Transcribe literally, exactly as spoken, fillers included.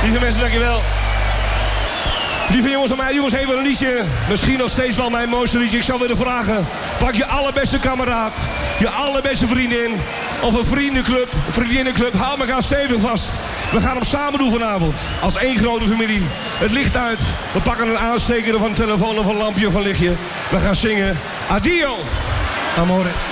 Lieve mensen, dankjewel. Lieve jongens en mij, jongens, even een liedje. Misschien nog steeds wel mijn mooiste liedje. Ik zou willen vragen. Pak je allerbeste kameraad. Je allerbeste vriendin. Of een vriendenclub, vriendinnenclub. Hou elkaar stevig vast. We gaan hem samen doen vanavond. Als één grote familie. Het licht uit. We pakken een aansteker of een telefoon of een lampje of een lichtje. We gaan zingen. Addio, amore.